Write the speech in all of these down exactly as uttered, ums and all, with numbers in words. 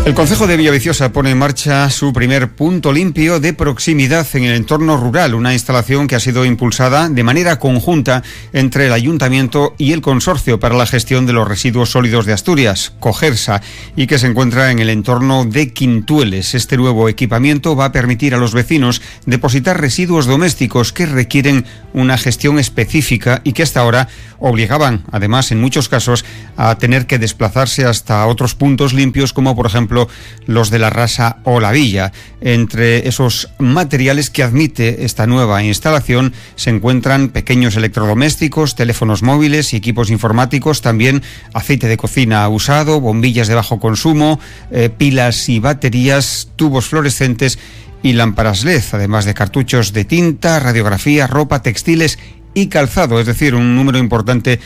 El Concejo de Villaviciosa pone en marcha su primer punto limpio de proximidad en el entorno rural, una instalación que ha sido impulsada de manera conjunta entre el Ayuntamiento y el Consorcio para la Gestión de los Residuos Sólidos de Asturias, COGERSA, y que se encuentra en el entorno de Quintueles. Este nuevo equipamiento va a permitir a los vecinos depositar residuos domésticos que requieren una gestión específica y que hasta ahora obligaban, además, en muchos casos, a tener que desplazarse hasta otros puntos limpios, como por ejemplo los de la Rasa o la Villa. Entre esos materiales que admite esta nueva instalación se encuentran pequeños electrodomésticos, teléfonos móviles y equipos informáticos, también aceite de cocina usado, bombillas de bajo consumo, eh, pilas y baterías, tubos fluorescentes y lámparas L E D, además de cartuchos de tinta, radiografía, ropa, textiles y calzado, es decir, un número importante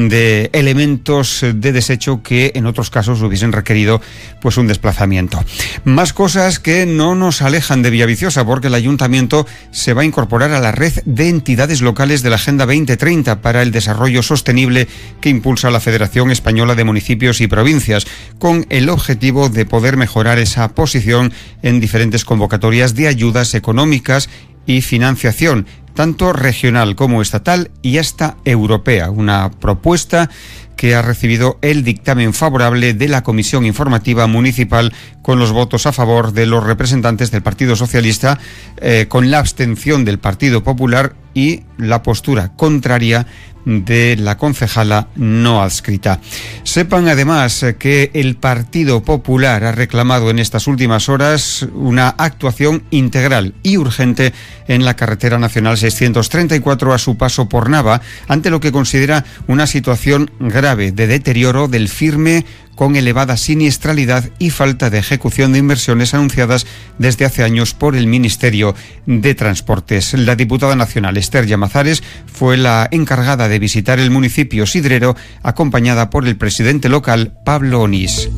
de elementos de desecho que en otros casos hubiesen requerido pues un desplazamiento. Más cosas que no nos alejan de Villaviciosa, porque el Ayuntamiento se va a incorporar a la red de entidades locales de la Agenda veinte treinta para el desarrollo sostenible que impulsa la Federación Española de Municipios y Provincias, con el objetivo de poder mejorar esa posición en diferentes convocatorias de ayudas económicas y financiación, tanto regional como estatal y hasta europea. Una propuesta que ha recibido el dictamen favorable de la Comisión Informativa Municipal, con los votos a favor de los representantes del Partido Socialista, eh, con la abstención del Partido Popular y la postura contraria de la concejala no adscrita. Sepan además que el Partido Popular ha reclamado en estas últimas horas una actuación integral y urgente en la carretera nacional seiscientos treinta y cuatro a su paso por Nava, ante lo que considera una situación grave de deterioro del firme, con elevada siniestralidad y falta de ejecución de inversiones anunciadas desde hace años por el Ministerio de Transportes. La diputada nacional Esther Llamazares fue la encargada de visitar el municipio sidrero, acompañada por el presidente local, Pablo Onís.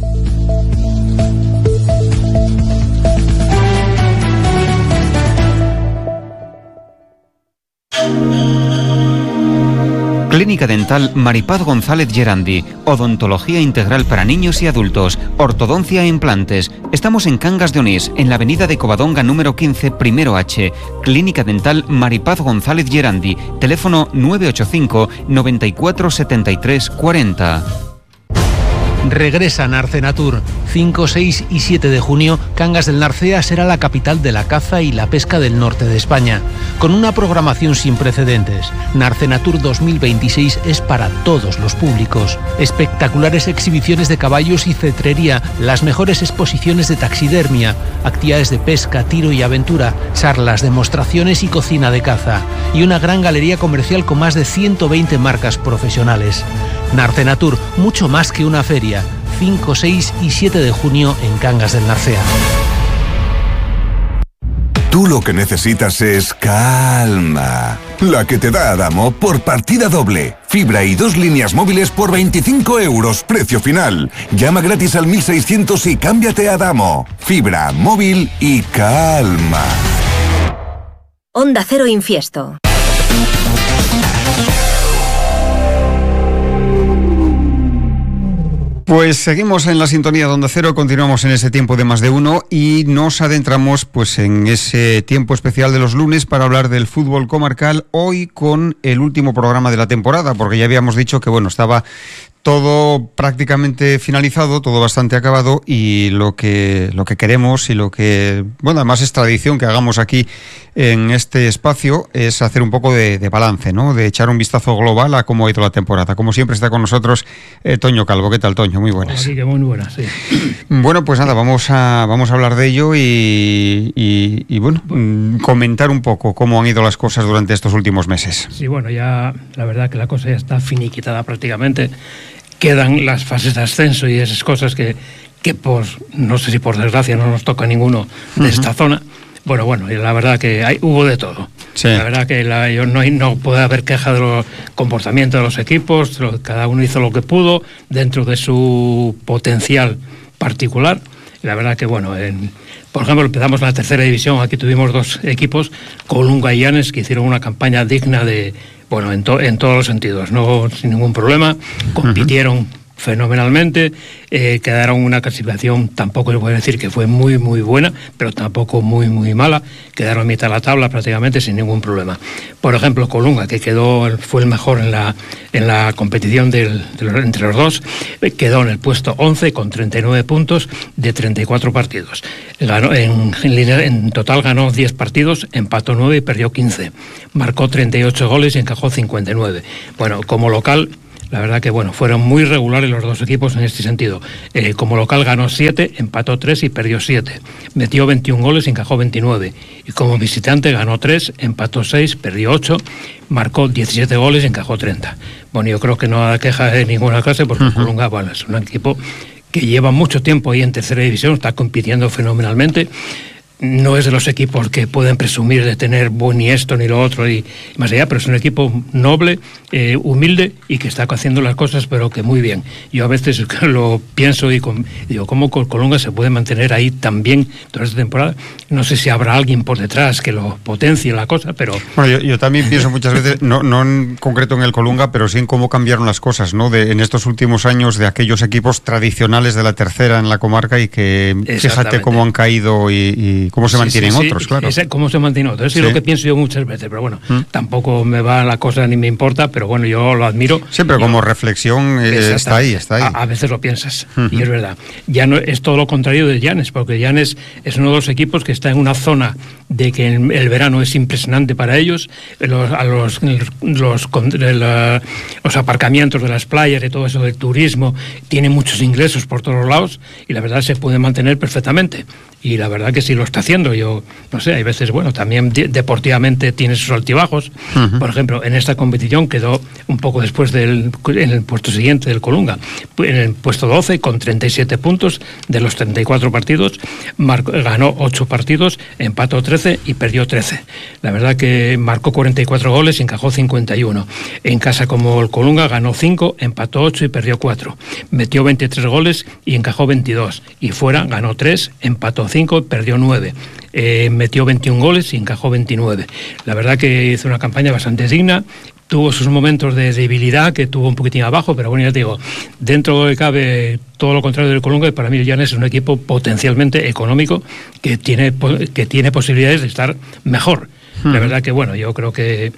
Clínica Dental Maripaz González Gerandi, odontología integral para niños y adultos, ortodoncia e implantes. Estamos en Cangas de Onís, en la avenida de Covadonga número quince, primero H. Clínica Dental Maripaz González Gerandi, teléfono nueve ocho cinco, noventa y cuatro, setenta y tres, cuarenta. Regresa Narcenatur. cinco, seis y siete de junio, Cangas del Narcea será la capital de la caza y la pesca del norte de España. Con una programación sin precedentes, Narcenatur dos mil veintiséis es para todos los públicos. Espectaculares exhibiciones de caballos y cetrería, las mejores exposiciones de taxidermia, actividades de pesca, tiro y aventura, charlas, demostraciones y cocina de caza. Y una gran galería comercial con más de ciento veinte marcas profesionales. Narcenatur, mucho más que una feria. cinco, seis y siete de junio en Cangas del Narcea. Tú lo que necesitas es calma. La que te da Adamo por partida doble. Fibra y dos líneas móviles por veinticinco euros. Precio final. Llama gratis al mil seiscientos y cámbiate a Adamo. Fibra, móvil y calma. Onda Cero Infiesto. Pues seguimos en la sintonía de Onda Cero, continuamos en ese tiempo de más de uno y nos adentramos pues en ese tiempo especial de los lunes para hablar del fútbol comarcal, hoy con el último programa de la temporada, porque ya habíamos dicho que bueno, estaba todo prácticamente finalizado, todo bastante acabado, y lo que lo que queremos y lo que, bueno, además es tradición que hagamos aquí en este espacio, es hacer un poco de, de balance, ¿no? De echar un vistazo global a cómo ha ido la temporada. Como siempre está con nosotros eh, Toño Calvo. ¿Qué tal, Toño? Muy buenas. Sí, que muy buenas, sí. Bueno, pues nada, vamos a vamos a hablar de ello y, y, y bueno, comentar un poco cómo han ido las cosas durante estos últimos meses. Sí, bueno, ya la verdad que la cosa ya está finiquitada prácticamente. Quedan las fases de ascenso y esas cosas que, que por, no sé si por desgracia no nos toca a ninguno de uh-huh. esta zona. Bueno, bueno, la verdad que hay, hubo de todo. Sí. La verdad que la, yo no, no puede haber queja del comportamiento de los equipos, cada uno hizo lo que pudo dentro de su potencial particular. La verdad que, bueno, en, por ejemplo, empezamos la tercera división, aquí tuvimos dos equipos, Colunga y Llanes, que hicieron una campaña digna de... Bueno, en, to, en todos los sentidos, no sin ningún problema, compitieron uh-huh. fenomenalmente, eh, quedaron una clasificación, tampoco les voy a decir que fue muy muy buena, pero tampoco muy muy mala, quedaron a mitad de la tabla prácticamente sin ningún problema. Por ejemplo, Colunga, que quedó, fue el mejor en la, en la competición del, de los, entre los dos, eh, quedó en el puesto once con treinta y nueve puntos de treinta y cuatro partidos. Ganó, en, en, en total ganó diez partidos, empató nueve y perdió quince. Marcó treinta y ocho goles y encajó cincuenta y nueve. Bueno, como local, la verdad que bueno, fueron muy regulares los dos equipos en este sentido. Eh, como local ganó siete, empató tres y perdió siete. Metió veintiún goles y encajó veintinueve. Y como visitante ganó tres, empató seis, perdió ocho, marcó diecisiete goles y encajó treinta. Bueno, yo creo que no hay queja de ninguna clase porque uh-huh. Colunga, bueno, es un equipo que lleva mucho tiempo ahí en tercera división, está compitiendo fenomenalmente. No es de los equipos que pueden presumir de tener buen ni esto ni lo otro y más allá, pero es un equipo noble, eh, humilde y que está haciendo las cosas pero que muy bien. Yo a veces lo pienso y con, digo, ¿cómo Colunga se puede mantener ahí tan bien toda esta temporada? No sé si habrá alguien por detrás que lo potencie la cosa, pero... Bueno, yo, yo también pienso muchas veces, no, no en concreto en el Colunga, pero sí en cómo cambiaron las cosas, ¿no? De, en estos últimos años de aquellos equipos tradicionales de la tercera en la comarca y que fíjate cómo han caído y... y cómo se mantienen sí, sí, otros, sí, claro. Ese, cómo se mantienen otros, eso sí. Es lo que pienso yo muchas veces, pero bueno, ¿Mm? tampoco me va la cosa ni me importa, pero bueno, yo lo admiro. Siempre yo, como reflexión eh, está ahí, está ahí. A, a veces lo piensas, uh-huh. y es verdad. Ya no es todo lo contrario de Llanes, porque Llanes es uno de los equipos que está en una zona de que el, el verano es impresionante para ellos, los, a los, los, los, los aparcamientos de las playas y todo eso del turismo, tiene muchos ingresos por todos lados y la verdad se puede mantener perfectamente. Y la verdad que sí lo está haciendo. Yo, no sé, hay veces, bueno, también de, deportivamente tiene sus altibajos. Uh-huh. Por ejemplo, en esta competición quedó un poco después del en el puesto siguiente del Colunga, en el puesto doce con treinta y siete puntos de los treinta y cuatro partidos, marcó, ganó ocho partidos, empató trece y perdió trece. La verdad que marcó cuarenta y cuatro goles y encajó cincuenta y uno. En casa como el Colunga ganó cinco, empató ocho y perdió cuatro. Metió veintitrés goles y encajó veintidós. Y fuera ganó tres, empató cinco, perdió nueve. Eh, metió veintiún goles y encajó veintinueve. La verdad que hizo una campaña bastante digna. Tuvo sus momentos de debilidad, que tuvo un poquitín abajo, pero bueno, ya te digo, dentro de cabe todo lo contrario del Colunga, y para mí el Llanes es un equipo potencialmente económico que tiene, que tiene posibilidades de estar mejor. Hmm. La verdad que bueno, yo creo que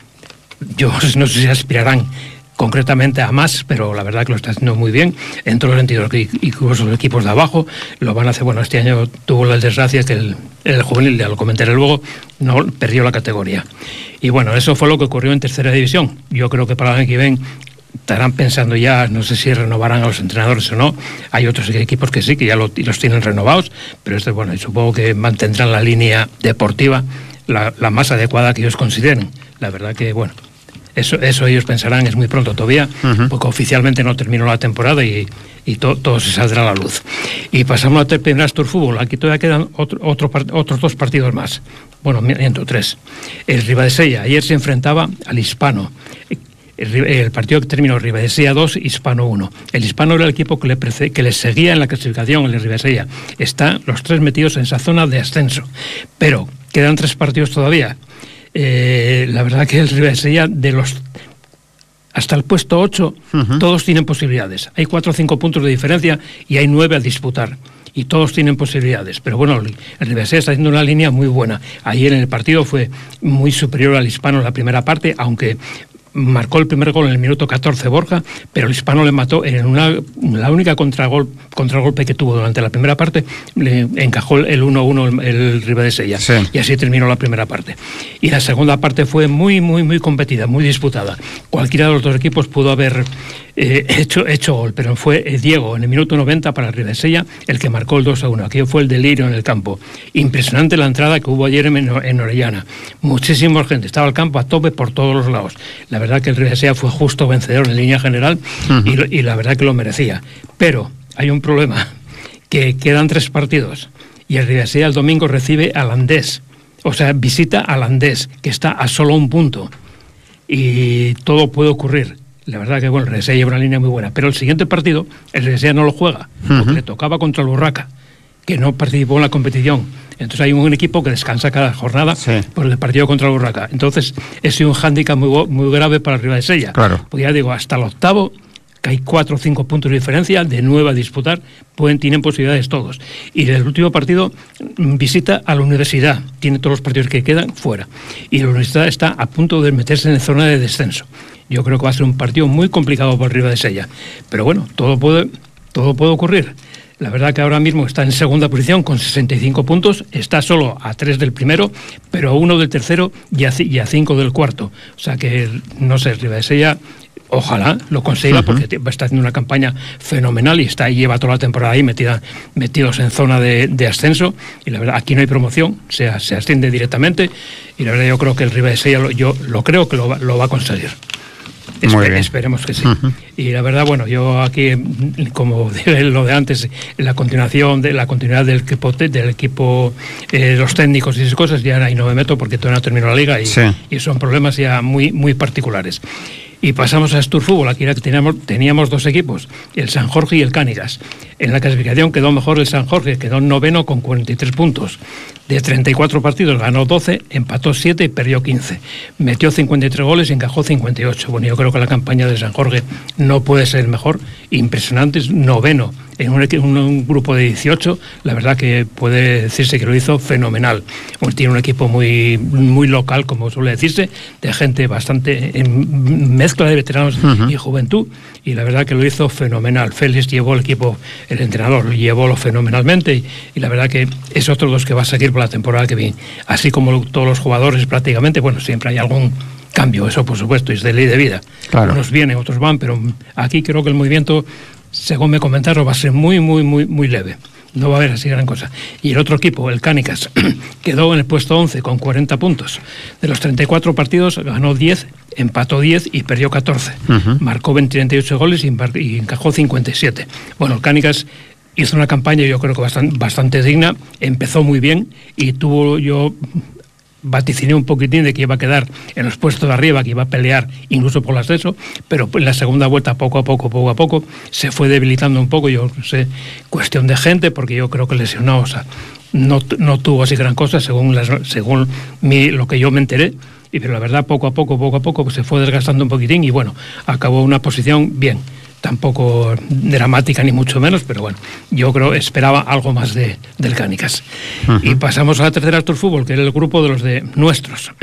yo no sé si aspirarán concretamente a más, pero la verdad que lo está haciendo muy bien en todos los sentidos, incluso los equipos de abajo lo van a hacer. Bueno, este año tuvo la desgracia que el, el juvenil, ya lo comentaré luego, no perdió la categoría. Y bueno, eso fue lo que ocurrió en tercera división. Yo creo que para el año que viene estarán pensando ya, no sé si renovarán a los entrenadores o no. Hay otros equipos que sí, que ya lo, los tienen renovados, pero este, bueno, supongo que mantendrán la línea deportiva, la, la más adecuada que ellos consideren. La verdad que, bueno, Eso, eso ellos pensarán, es muy pronto todavía, uh-huh. porque oficialmente no terminó la temporada y, y to, todo se saldrá a la luz. Y pasamos a terminar Astur Fútbol. Aquí todavía quedan otro, otro, otros dos partidos más. Bueno, miento, tres. El Ribadesella ayer se enfrentaba al Hispano. El, el partido que terminó Ribadesella dos, Hispano uno. El Hispano era el equipo que le, prece, que le seguía en la clasificación, el Ribadesella. Están los tres metidos en esa zona de ascenso. Pero quedan tres partidos todavía. Eh, la verdad que el Ribadesella de los hasta el puesto ocho uh-huh. todos tienen posibilidades. Hay cuatro o cinco puntos de diferencia y hay nueve a disputar y todos tienen posibilidades, pero bueno, el Ribadesella está haciendo una línea muy buena. Ayer en el partido fue muy superior al Hispano en la primera parte, aunque marcó el primer gol en el minuto catorce Borja, pero el Hispano le mató en una, la única contragol, contragolpe que tuvo durante la primera parte, le encajó el uno uno el, el Ribadesella, sí. Y así terminó la primera parte. Y la segunda parte fue muy, muy, muy competida, muy disputada. Cualquiera de los dos equipos pudo haber eh, hecho, hecho gol, pero fue Diego en el minuto noventa para el Ribadesella el que marcó el dos a uno. Aquí fue el delirio en el campo. Impresionante la entrada que hubo ayer en, en Orellana. Muchísima gente, estaba el campo a tope por todos los lados. La verdad que el Ribadesella fue justo vencedor en línea general uh-huh. y, y la verdad que lo merecía. Pero hay un problema, que quedan tres partidos y el Ribadesella el domingo recibe al Andés, o sea, visita al Andés, que está a solo un punto y todo puede ocurrir. La verdad que bueno, el Ribadesella lleva una línea muy buena, pero el siguiente partido el Ribadesella no lo juega, uh-huh. porque le tocaba contra el Urraca, que no participó en la competición. Entonces hay un equipo que descansa cada jornada sí. por el partido contra el Urraca. Entonces es un hándicap muy, muy grave para el Ribadesella. Claro. Porque ya digo, hasta el octavo que hay cuatro o cinco puntos de diferencia, de nueve a disputar, pueden, tienen posibilidades todos. Y el último partido visita a la Universidad, tiene todos los partidos que quedan fuera. Y la Universidad está a punto de meterse en zona de descenso. Yo creo que va a ser un partido muy complicado por Ribadesella. Pero bueno, todo puede, todo puede ocurrir. La verdad que ahora mismo está en segunda posición con sesenta y cinco puntos, está solo a tres del primero, pero a uno del tercero y a, y a cinco del cuarto. O sea que, no sé, Ribadesella, ojalá lo consiga, uh-huh. porque está haciendo una campaña fenomenal y está lleva toda la temporada ahí metida, metidos en zona de, de ascenso. Y la verdad, aquí no hay promoción, se, se asciende directamente. Y la verdad, yo creo que el Ribadesella, lo, yo lo creo que lo va, lo va a conseguir. Espe- esperemos que sí. Uh-huh. Y la verdad, bueno, yo aquí, como dije lo de antes, la continuación de la continuidad del equipo, del equipo eh, los técnicos y esas cosas, ya ahí no me meto porque todavía no terminó la liga y, sí. y son problemas ya muy, muy particulares. Y pasamos a Asturfútbol. Aquí teníamos, teníamos dos equipos, el San Jorge y el Cánigas. En la clasificación quedó mejor el San Jorge, quedó noveno con cuarenta y tres puntos. De treinta y cuatro partidos ganó doce, empató siete y perdió quince. Metió cincuenta y tres goles y encajó cincuenta y ocho. Bueno, yo creo que la campaña de San Jorge no puede ser mejor. Impresionante, es noveno en un, un, un grupo de dieciocho. La verdad que puede decirse que lo hizo fenomenal. Bueno, tiene un equipo muy, muy local, como suele decirse, de gente bastante en mezcla de veteranos uh-huh. y juventud. Y la verdad que lo hizo fenomenal. Félix llevó el equipo, el entrenador lo llevó lo fenomenalmente y, y la verdad que es otro de los que va a seguir por la temporada que viene. Así como todos los jugadores prácticamente, bueno, siempre hay algún cambio, eso por supuesto, es de ley de vida. Claro. Unos vienen, otros van, pero aquí creo que el movimiento, según me comentaron, va a ser muy, muy, muy, muy leve. No va a haber así gran cosa. Y el otro equipo, el Cánicas, quedó en el puesto once con cuarenta puntos. De los treinta y cuatro partidos ganó diez, empató diez y perdió catorce. Uh-huh. Marcó treinta y ocho goles y, y encajó cincuenta y siete. Bueno, el Cánicas hizo una campaña yo creo que bastante, bastante digna, empezó muy bien y tuvo yo... vaticiné un poquitín de que iba a quedar en los puestos de arriba, que iba a pelear incluso por el ascenso, pero en la segunda vuelta poco a poco, poco a poco, se fue debilitando un poco, yo no sé, cuestión de gente, porque yo creo que lesionó, o sea, no, no tuvo así gran cosa, según, las, según mi, lo que yo me enteré, y pero la verdad poco a poco, poco a poco, pues se fue desgastando un poquitín y bueno, acabó una posición bien. Tampoco dramática ni mucho menos, pero bueno, yo creo esperaba algo más de, del Cánicas. Uh-huh. Y pasamos a la tercera Asturfútbol, que era el grupo de los de nuestros.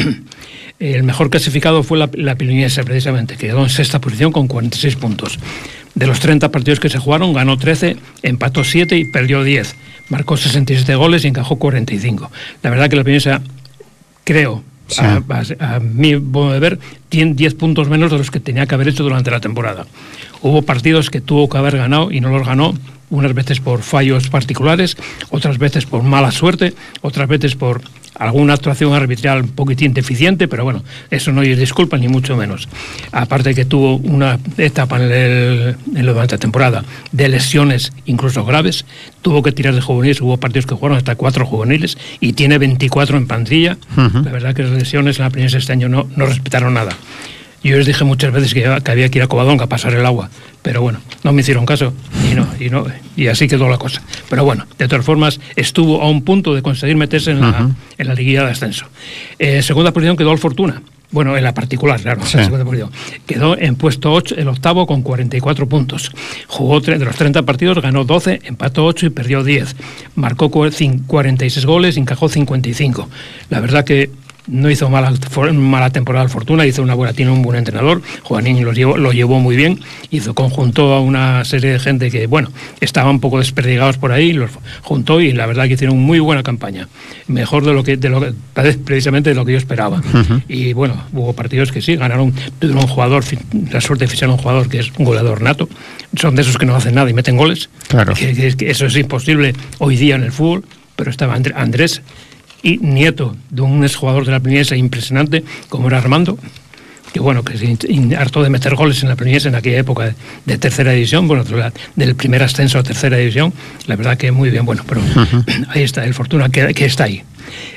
El mejor clasificado fue la, la Piloñesa, precisamente, que quedó en sexta posición con cuarenta y seis puntos. De los treinta partidos que se jugaron, ganó trece, empató siete y perdió diez. Marcó sesenta y siete goles y encajó cuarenta y cinco. La verdad que la Piloñesa, creo... Sí. A, a, a mi modo de ver, tiene diez puntos menos de los que tenía que haber hecho durante la temporada. Hubo partidos que tuvo que haber ganado y no los ganó, unas veces por fallos particulares, otras veces por mala suerte, otras veces por alguna actuación arbitral un poquitín deficiente, pero bueno, eso no es disculpa ni mucho menos. Aparte que tuvo una etapa en, el, en la durante la temporada de lesiones incluso graves, tuvo que tirar de juveniles, hubo partidos que jugaron hasta cuatro juveniles y tiene veinticuatro en plantilla. Uh-huh. La verdad que las lesiones en la Piloñesa este año no, no respetaron nada. Yo les dije muchas veces que, que había que ir a Covadonga a pasar el agua, pero bueno, no me hicieron caso y no, y no y así quedó la cosa. Pero bueno, de todas formas, estuvo a un punto de conseguir meterse en la, uh-huh. en la liguilla de ascenso. Eh, segunda posición quedó el Fortuna. Bueno, en la particular, claro, sí. La segunda posición. Quedó en puesto ocho, el octavo con cuarenta y cuatro puntos. Jugó tre- de los treinta partidos, ganó doce, empató ocho y perdió diez. Marcó cuarenta y seis goles y encajó cincuenta y cinco. La verdad que no hizo mala, mala temporada al Fortuna, hizo una buena, tiene un buen entrenador, Juanín lo llevó, lo llevó muy bien, hizo, conjuntó a una serie de gente que, bueno, estaban un poco desperdigados por ahí, los juntó y la verdad que hicieron muy buena campaña, mejor de lo que, de lo que precisamente de lo que yo esperaba. Uh-huh. Y bueno, hubo partidos que sí, ganaron, tuvieron un jugador, la suerte de fichar a un jugador que es un goleador nato, son de esos que no hacen nada y meten goles, claro. que, que, que eso es imposible hoy día en el fútbol, pero estaba Andrés, y nieto de un exjugador de la Piloñesa impresionante como era Armando, que bueno, que se hartó de meter goles en la Piloñesa en aquella época de, de tercera división, bueno, del primer ascenso a tercera división, la verdad que muy bien, bueno, pero uh-huh. ahí está, el Fortuna que, que está ahí.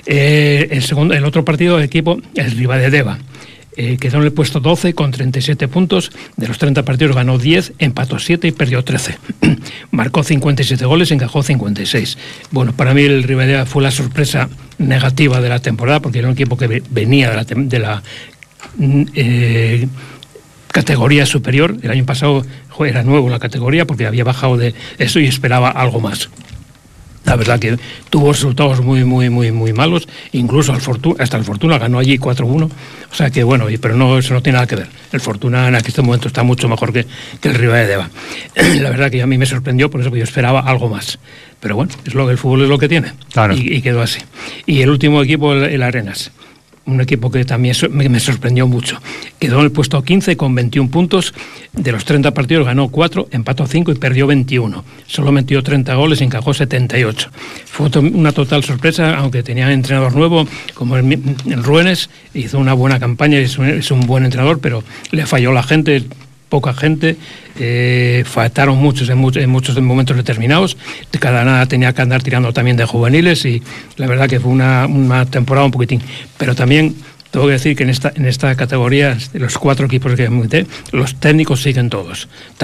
Eh, el segundo, el otro partido del equipo, el Ribadedeva. Eh, quedó en el puesto doce con treinta y siete puntos, de los treinta partidos ganó diez, empató siete y perdió trece. Marcó cincuenta y siete goles y encajó cincuenta y seis. Bueno, para mí el Ribadedeva fue la sorpresa negativa de la temporada porque era un equipo que venía de la, de la eh, categoría superior. El año pasado joder, era nuevo en la categoría porque había bajado de eso y esperaba algo más. La verdad que tuvo resultados muy, muy, muy, muy malos. Incluso el Fortuna, hasta el Fortuna ganó allí cuatro uno. O sea que bueno, pero no, eso no tiene nada que ver. El Fortuna en este momento está mucho mejor que, que el Ribadedeva. La verdad que a mí me sorprendió, por eso que yo esperaba algo más. Pero bueno, es lo que el fútbol es lo que tiene. Claro. Y, y quedó así. Y el último equipo, el, el Arenas. Un equipo que también me, me sorprendió mucho. Quedó en el puesto quince con veintiún puntos. De los treinta partidos ganó cuatro, empató cinco y perdió veintiuno. Solo metió treinta goles y encajó setenta y ocho. Fue una total sorpresa, aunque tenía entrenador nuevo, como el, el Ruenes, hizo una buena campaña, es un, es un buen entrenador, pero le falló la gente, poca gente, eh, faltaron muchos en, muchos en muchos momentos determinados. Cada nada tenía que andar tirando también de juveniles y la verdad que fue una, una temporada un poquitín. Pero también tengo que decir que en esta, en esta categoría, de los cuatro equipos que monté, los técnicos siguen todos.